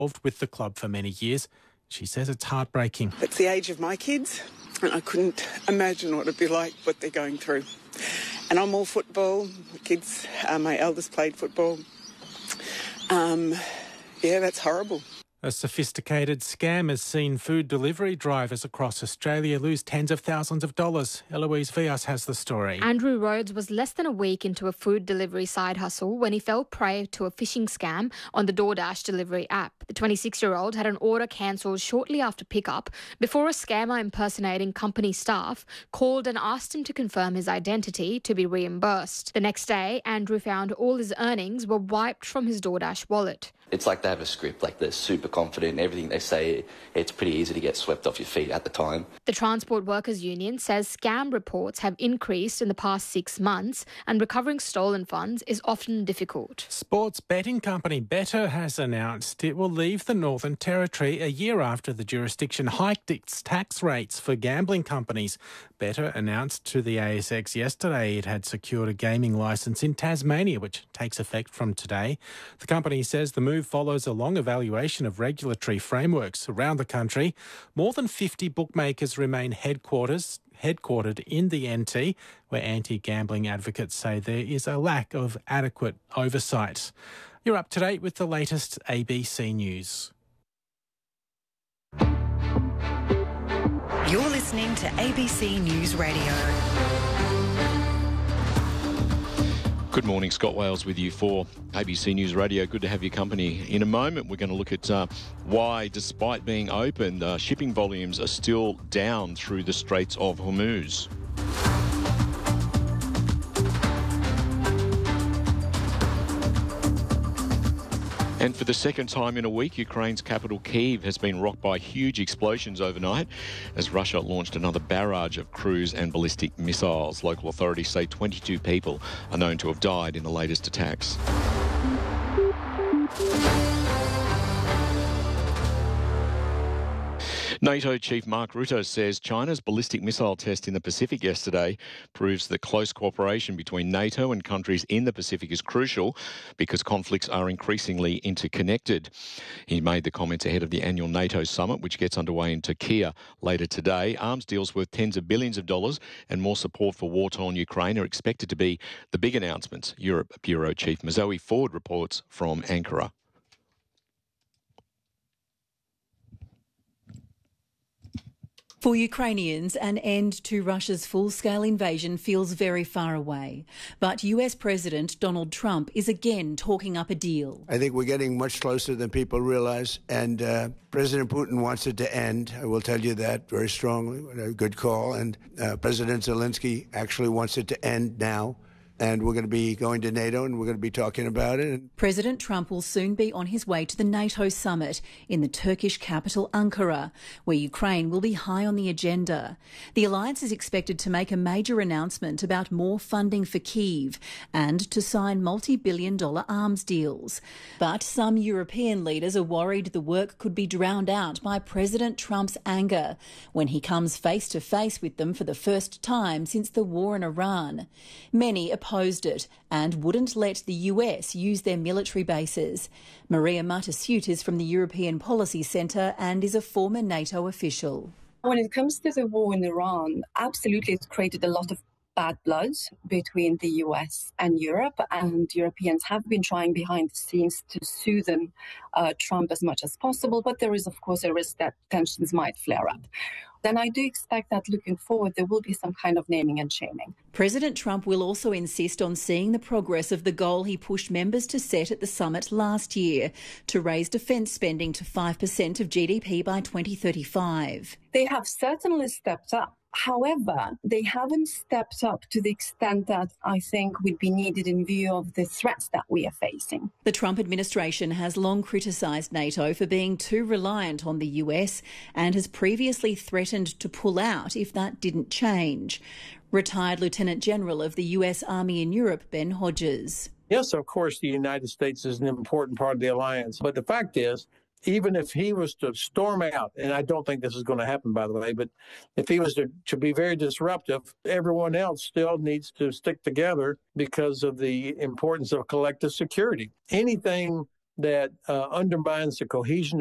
involved with the club for many years. She says it's heartbreaking. It's the age of my kids, and I couldn't imagine what it'd be like, what they're going through. And I'm all football. The kids, my eldest played football. That's horrible. A sophisticated scam has seen food delivery drivers across Australia lose tens of thousands of dollars. Eloise Vias has the story. Andrew Rhodes was less than a week into a food delivery side hustle when he fell prey to a phishing scam on the DoorDash delivery app. The 26-year-old had an order cancelled shortly after pickup before a scammer impersonating company staff called and asked him to confirm his identity to be reimbursed. The next day, Andrew found all his earnings were wiped from his DoorDash wallet. It's like they have a script, like they're super confident in everything they say. It's pretty easy to get swept off your feet at the time. The Transport Workers Union says scam reports have increased in the past 6 months and recovering stolen funds is often difficult. Sports betting company Betr has announced it will leave the Northern Territory a year after the jurisdiction hiked its tax rates for gambling companies. Betr announced to the ASX yesterday it had secured a gaming licence in Tasmania, which takes effect from today. The company says the move follows a long evaluation of regulatory frameworks around the country. More than 50 bookmakers remain headquartered in the NT, where anti-gambling advocates say there is a lack of adequate oversight. You're up to date with the latest ABC News. You're listening to ABC News Radio. Good morning, Scott Wales with you for ABC News Radio. Good to have your company. In a moment, we're going to look at why, despite being open, shipping volumes are still down through the Straits of Hormuz. And for the second time in a week, Ukraine's capital Kyiv has been rocked by huge explosions overnight as Russia launched another barrage of cruise and ballistic missiles. Local authorities say 22 people are known to have died in the latest attacks. NATO Chief Mark Rutte says China's ballistic missile test in the Pacific yesterday proves that close cooperation between NATO and countries in the Pacific is crucial because conflicts are increasingly interconnected. He made the comments ahead of the annual NATO summit, which gets underway in Turkey later today. Arms deals worth tens of billions of dollars and more support for war-torn Ukraine are expected to be the big announcements. Europe Bureau Chief Zoe Ford reports from Ankara. For Ukrainians, an end to Russia's full-scale invasion feels very far away. But US President Donald Trump is again talking up a deal. I think we're getting much closer than people realize, and President Putin wants it to end. I will tell you that very strongly. A good call. And President Zelensky actually wants it to end now. And we're going to be going to NATO and we're going to be talking about it. President Trump will soon be on his way to the NATO summit in the Turkish capital Ankara, where Ukraine will be high on the agenda. The alliance is expected to make a major announcement about more funding for Kyiv and to sign multi-billion-dollar arms deals. But some European leaders are worried the work could be drowned out by President Trump's anger when he comes face-to-face with them for the first time since the war in Iran. Many opposed it and wouldn't let the US use their military bases. Maria Matasiut is from the European Policy Centre and is a former NATO official. When it comes to the war in Iran, absolutely it's created a lot of bad blood between the US and Europe, and Europeans have been trying behind the scenes to soothe Trump as much as possible, but there is of course a risk that tensions might flare up. Then I do expect that looking forward there will be some kind of naming and shaming. President Trump will also insist on seeing the progress of the goal he pushed members to set at the summit last year to raise defence spending to 5% of GDP by 2035. They have certainly stepped up. However, they haven't stepped up to the extent that I think would be needed in view of the threats that we are facing. The Trump administration has long criticised NATO for being too reliant on the US and has previously threatened to pull out if that didn't change. Retired Lieutenant General of the US Army in Europe, Ben Hodges. Yes, of course, the United States is an important part of the alliance. But the fact is, even if he was to storm out, and I don't think this is going to happen, by the way, but if he was to be very disruptive, everyone else still needs to stick together because of the importance of collective security. Anything that undermines the cohesion